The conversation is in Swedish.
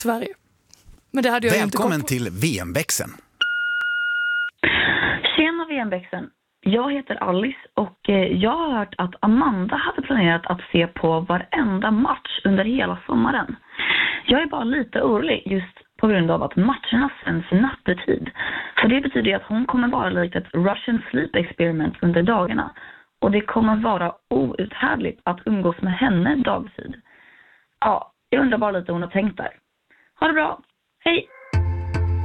Sverige. Men det hade jag Välkommen inte till VM-växeln. Tjena VM-växeln. Jag heter Alice och jag har hört att Amanda hade planerat att se på varenda match under hela sommaren. Jag är bara lite orolig just på grund av att matcherna sänds nattetid. Så det betyder att hon kommer vara likt ett Russian sleep experiment under dagarna. Och det kommer vara outhärdligt att umgås med henne dagtid. Ja, jag undrar bara lite hur hon har tänkt där. Ha det bra. Hej!